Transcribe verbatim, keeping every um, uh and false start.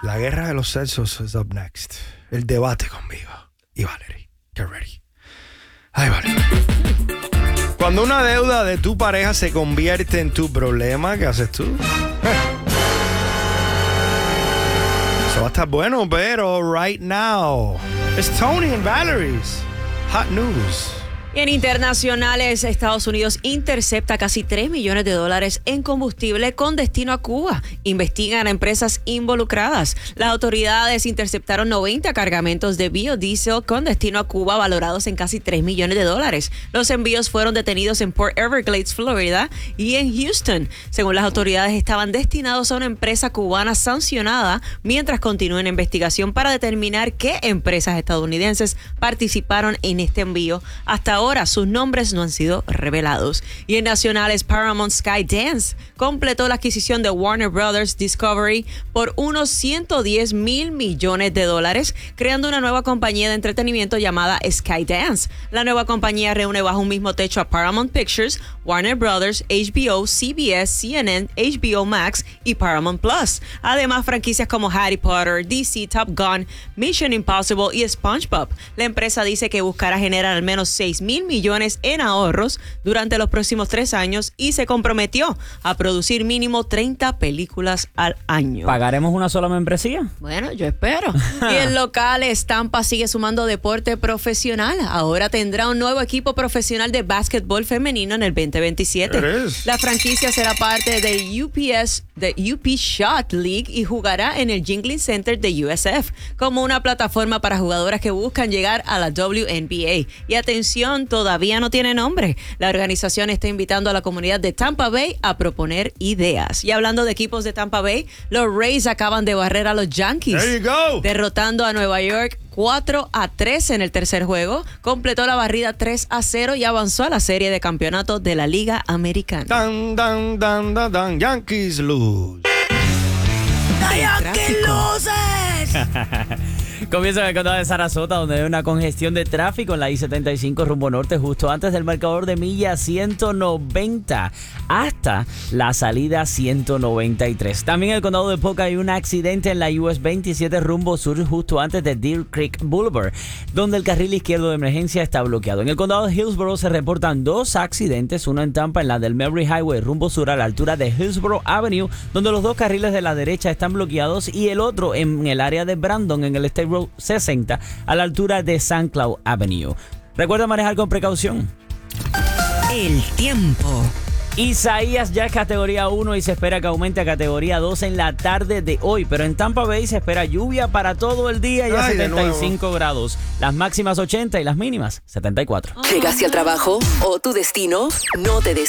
La guerra de los sexos is up next. El debate conmigo y Valerie. Get ready. Ay, Valerie. Cuando una deuda de tu pareja se convierte en tu problema, ¿qué haces tú? Eso va a estar bueno, pero right now, it's Tony and Valerie's Hot News. Y en internacionales, Estados Unidos intercepta casi tres millones de dólares en combustible con destino a Cuba. Investigan a empresas involucradas. Las autoridades interceptaron noventa cargamentos de biodiesel con destino a Cuba valorados en casi tres millones de dólares. Los envíos fueron detenidos en Port Everglades, Florida y en Houston. Según las autoridades, estaban destinados a una empresa cubana sancionada mientras continúa una investigación para determinar qué empresas estadounidenses participaron en este envío. Hasta ahora, Ahora sus nombres no han sido revelados. Y en nacionales, Paramount Skydance completó la adquisición de Warner Brothers Discovery por unos ciento diez mil millones de dólares, creando una nueva compañía de entretenimiento llamada Skydance. La nueva compañía reúne bajo un mismo techo a Paramount Pictures, Warner Brothers, H B O, C B S, C N N, H B O Max y Paramount Plus. Además, franquicias como Harry Potter, D C, Top Gun, Mission Impossible y SpongeBob. La empresa dice que buscará generar al menos seis mil millones en ahorros durante los próximos tres años y se comprometió a producir mínimo treinta películas al año. ¿Pagaremos una sola membresía? Bueno, yo espero. Y en locales, Tampa sigue sumando deporte profesional. Ahora tendrá un nuevo equipo profesional de básquetbol femenino en el veinte veintisiete. La franquicia será parte de U P S, de U P Shot League, y jugará en el Jingling Center de U S F como una plataforma para jugadoras que buscan llegar a la W N B A. Y atención, todavía no tiene nombre. La organización está invitando a la comunidad de Tampa Bay a proponer ideas. Y hablando de equipos de Tampa Bay, los Rays acaban de barrer a los Yankees, There you go. derrotando a Nueva York cuatro a tres en el tercer juego. Completó la barrida tres a cero y avanzó a la serie de campeonato de la Liga Americana. Dan, dan, dan, dan, dan. Yankees lose. ¡The Yankees loses! Comienza en el condado de Sarasota, donde hay una congestión de tráfico en la I setenta y cinco rumbo norte, justo antes del marcador de milla ciento noventa hasta la salida ciento noventa y tres. También en el condado de Polk hay un accidente en la U S veintisiete rumbo sur, justo antes de Deer Creek Boulevard, donde el carril izquierdo de emergencia está bloqueado. En el condado de Hillsborough se reportan dos accidentes, uno en Tampa en la del Mary Highway rumbo sur a la altura de Hillsborough Avenue, donde los dos carriles de la derecha están bloqueados, y el otro en el área de Brandon en el State Road sesenta a la altura de Saint Cloud Avenue. Recuerda manejar con precaución. El tiempo. Isaías ya es categoría uno y se espera que aumente a categoría dos en la tarde de hoy, pero en Tampa Bay se espera lluvia para todo el día y a Ay, setenta y cinco grados. Las máximas ochenta y las mínimas setenta y cuatro. ¿Llegaste al trabajo o tu destino no te des